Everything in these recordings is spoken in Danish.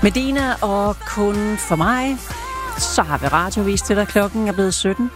Medina og Kun for mig. Så har vi radiovis til dig. Klokken er blevet 17.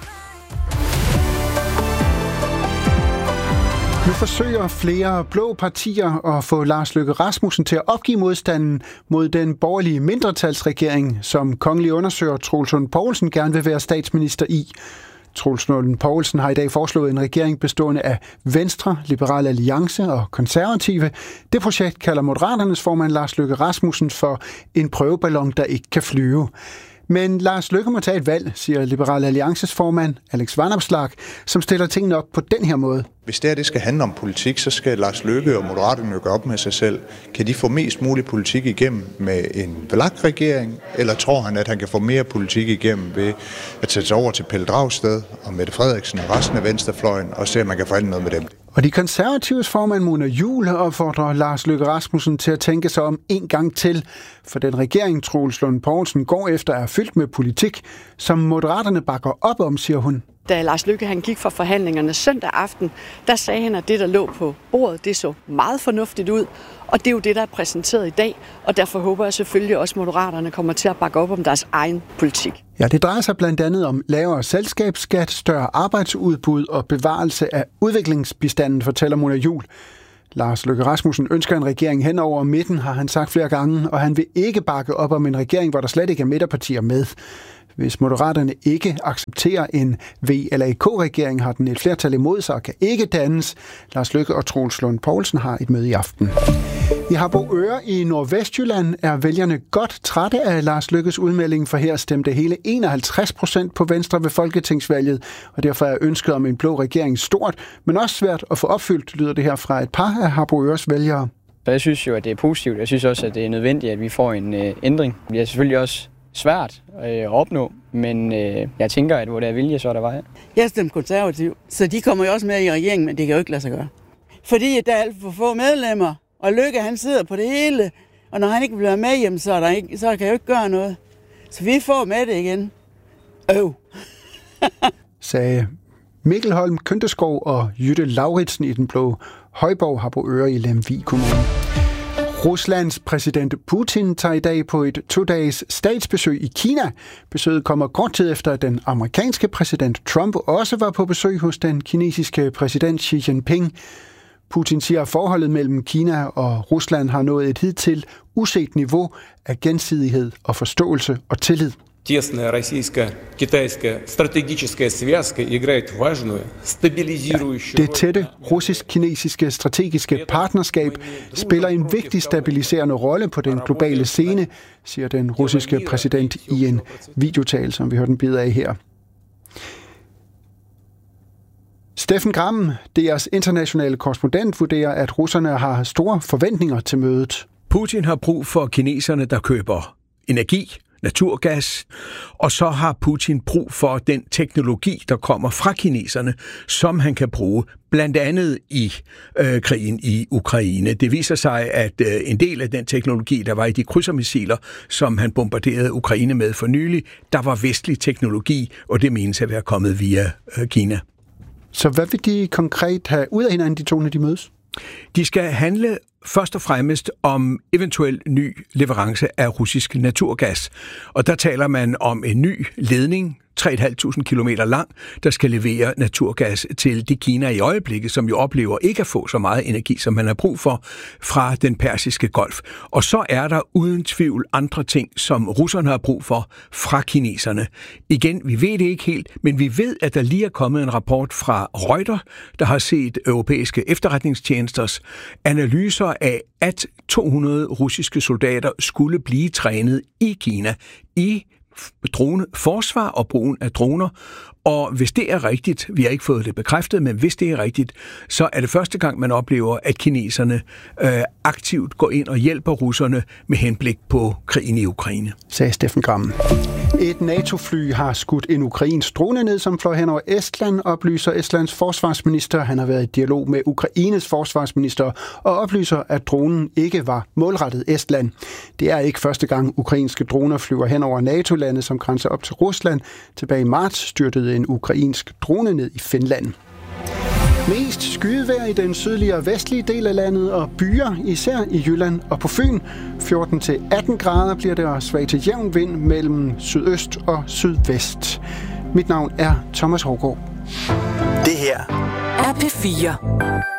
Nu forsøger flere blå partier at få Lars Løkke Rasmussen til at opgive modstanden mod den borgerlige mindretalsregering, som kongelig undersøger Troels Lund Poulsen gerne vil være statsminister i. Troels Lund Poulsen har i dag foreslået en regering bestående af Venstre, Liberal Alliance og Konservative. Det projekt kalder Moderaternes formand Lars Løkke Rasmussen for en prøveballon, der ikke kan flyve. Men Lars Løkke må tage et valg, siger Liberal Alliances formand Alex Vanopslagh, som stiller tingene op på den her måde. Hvis det skal handle om politik, så skal Lars Løkke og Moderaterne gøre op med sig selv. Kan de få mest mulig politik igennem med en VLAK-regering, eller tror han, at han kan få mere politik igennem ved at sætte sig over til Pelle Dragsted og Mette Frederiksen og resten af venstrefløjen, og se, at man kan forhandle noget med dem? Og de konservatives formand Mona Juul opfordrer Lars Løkke Rasmussen til at tænke sig om en gang til, for den regering Troels Lund Poulsen går efter er fyldt med politik, som Moderaterne bakker op om, siger hun. Da Lars Løkke han gik fra forhandlingerne søndag aften, der sagde han, at det, der lå på bordet, det så meget fornuftigt ud. Og det er jo det, der er præsenteret i dag. Og derfor håber jeg selvfølgelig også, at Moderaterne kommer til at bakke op om deres egen politik. Ja, det drejer sig blandt andet om lavere selskabsskat, større arbejdsudbud og bevarelse af udviklingsbistanden, fortæller Mona Juul. Lars Løkke Rasmussen ønsker en regering hen over midten, har han sagt flere gange, og han vil ikke bakke op om en regering, hvor der slet ikke er midterpartier med. Hvis Moderaterne ikke accepterer en VLAK-regering, har den et flertal imod sig og kan ikke dannes. Lars Løkke og Troels Lund Poulsen har et møde i aften. I Harboøre i Nordvestjylland er vælgerne godt trætte af Lars Løkkes udmelding, for her stemte hele 51% på Venstre ved folketingsvalget, og derfor er ønsket om en blå regering stort, men også svært at få opfyldt, lyder det her fra et par af Harboøres vælgere. Jeg synes jo, at det er positivt. Jeg synes også, at det er nødvendigt, at vi får en ændring. Det er selvfølgelig også svært at opnå, men jeg tænker, at hvor der er vilje, så er der vej. Jeg stemmer konservativ, så de kommer jo også med i regeringen, men det kan jo ikke lade sig gøre. Fordi der er alt for få medlemmer, og Løkke han sidder på det hele, og når han ikke bliver med hjem, så kan jeg jo ikke gøre noget. Så vi får med det igen. Sagde Mikkel Holm Kynteskov og Jytte Lauritsen i den blå Højborg Harboøre i Lemvig Kommune. Ruslands præsident Putin tager i dag på et 2-dages statsbesøg i Kina. Besøget kommer kort tid efter, at den amerikanske præsident Trump også var på besøg hos den kinesiske præsident Xi Jinping. Putin siger, at forholdet mellem Kina og Rusland har nået et hidtil uset niveau af gensidighed og forståelse og tillid. Тесная российско-китайская стратегическая связка играет важную стабилизирующую. Det tætte russisk-kinesiske strategiske partnerskab spiller en vigtig stabiliserende rolle på den globale scene, siger den russiske præsident i en videotale, som vi hørte en bid af her. Steffen Gram, DR's internationale korrespondent, vurderer, at russerne har store forventninger til mødet. Putin har brug for kineserne, der køber energi, naturgas, og så har Putin brug for den teknologi, der kommer fra kineserne, som han kan bruge blandt andet i krigen i Ukraine. Det viser sig, at en del af den teknologi, der var i de krydsermissiler, som han bombarderede Ukraine med for nylig, der var vestlig teknologi, og det menes at være kommet via Kina. Så hvad vil de konkret have ud af hinanden, de to, når de mødes? De skal handle først og fremmest om eventuel ny leverance af russisk naturgas. Og der taler man om en ny ledning, 3.500 kilometer lang, der skal levere naturgas til de Kina i øjeblikket, som jo oplever ikke at få så meget energi, som man har brug for fra den persiske golf. Og så er der uden tvivl andre ting, som russerne har brug for fra kineserne. Igen, vi ved det ikke helt, men vi ved, at der lige er kommet en rapport fra Reuters, der har set europæiske efterretningstjenesters analyser af, at 200 russiske soldater skulle blive trænet i Kina i droneforsvar og brugen af droner. Og hvis det er rigtigt, vi har ikke fået det bekræftet, men hvis det er rigtigt, så er det første gang, man oplever, at kineserne aktivt går ind og hjælper russerne med henblik på krigen i Ukraine. Sagde Steffen Gram. Et NATO-fly har skudt en ukrainsk drone ned, som fløj hen over Estland, oplyser Estlands forsvarsminister. Han har været i dialog med Ukraines forsvarsminister og oplyser, at dronen ikke var målrettet Estland. Det er ikke første gang, ukrainske droner flyver hen over NATO-landet, som grænser op til Rusland. Tilbage i marts styrtede en ukrainsk drone ned i Finland. Mest skydevejr i den sydlige og vestlige del af landet og byer, især i Jylland og på Fyn. 14-18 grader bliver det, og svag til jævn vind mellem sydøst og sydvest. Mit navn er Thomas Hårgaard. Det her er P4.